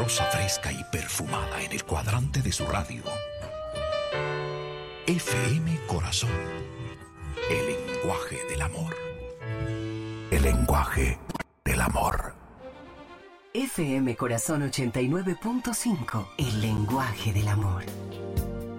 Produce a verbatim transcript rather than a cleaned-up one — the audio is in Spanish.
rosa fresca y perfumada en el cuadrante de su radio. F M Corazón. El lenguaje del amor. El lenguaje del amor. F M Corazón ochenta y nueve punto cinco. El lenguaje del amor.